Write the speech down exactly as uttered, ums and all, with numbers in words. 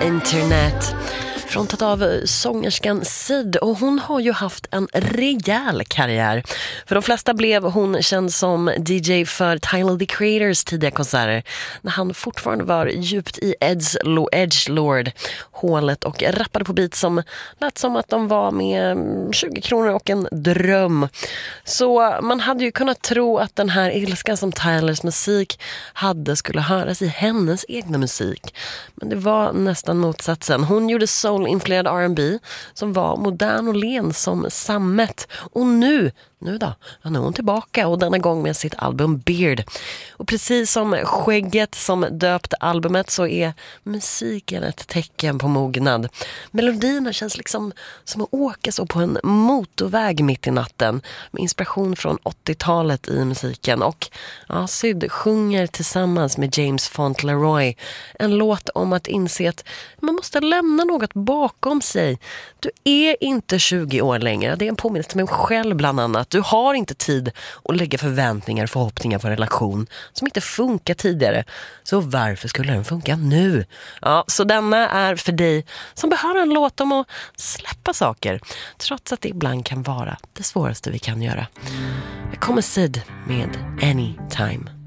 Internet. Frontat av sångerskan Sid, och hon har ju haft en rejäl karriär. För de flesta blev hon känd som D J för Tyler the Creators tidiga konserter, när han fortfarande var djupt i edgelord hålet och rappade på beat som lät som att de var med tjugo kronor och en dröm. Så man hade ju kunnat tro att den här ilskan som Tylers musik hade skulle höras i hennes egna musik. Men det var nästan motsatsen. Hon gjorde soul-influerad R and B som var modern och len som sammet. Och nu, nu då, nu är hon tillbaka, och denna gång med sitt album Beard. Och precis som skägget som döpte albumet så är musiken ett tecken på mognad. Melodierna känns liksom som att åka så på en motorväg mitt i natten, med inspiration från åttiotalet i musiken. Och ja, Syd sjunger tillsammans med James Fauntleroy en låt om att inse att man måste lämna något bakom sig. Du är inte tjugo år längre. Det är en påminnelse till mig själv bland annat. Du har inte tid att lägga förväntningar och förhoppningar på en relation som inte funkar tidigare. Så varför skulle den funka nu? Ja, så denna är för dig som behöver en låt om att släppa saker, trots att det ibland kan vara det svåraste vi kan göra. Jag kommer Sid med Anytime.